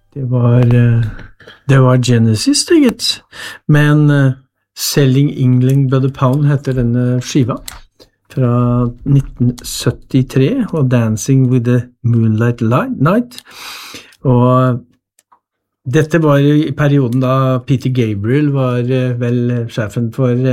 Det var Genesis, det gitt. Men Selling England by the Pound heter denne skiva fra 1973, og Dancing with the Moonlight Night. Og dette var i perioden da Peter Gabriel var vel sjefen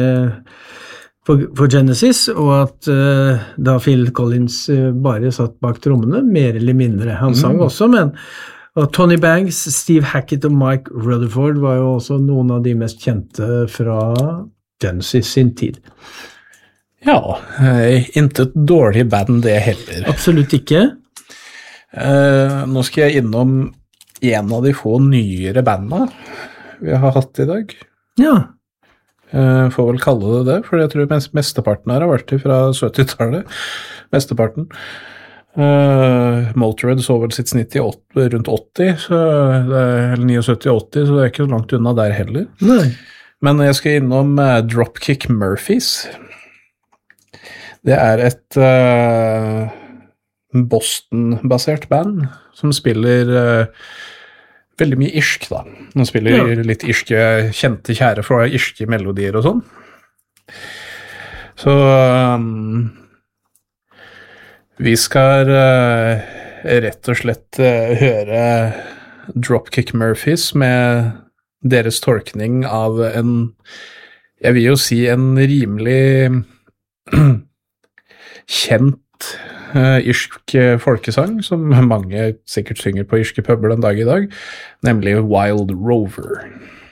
for Genesis, og at da Phil Collins bare satt bak trommene, mer eller mindre. Han sang også, men og Tony Banks, Steve Hackett og Mike Rutherford var jo også noen av de mest kjente fra Genesis sin tid. Ja, intet dårlig band det heller. Absolutt ikke. Nå skal jeg innom en av de få nyere bandene vi har hatt i dag. Ja. Får vel kalle det, for jeg tror mesteparten her har vært fra 70-tallet. Mesteparten. Motörhead så vel sitt snitt rundt 80, eller 79-80, så det er ikke så langt unna der heller. Nei. Men jeg skal innom Dropkick Murphys. Det er et Boston-basert band som spiller veldig mye irsk da. De spiller litt irske, kjente kjære fra irske melodier og sånn. Så vi skal rett og slett høre Dropkick Murphys med deres tolkning av jeg vil jo si en rimelig kjent irsk folkesang, som mange sikkert synger på irske puber den dag i dag, nemlig Wild Rover.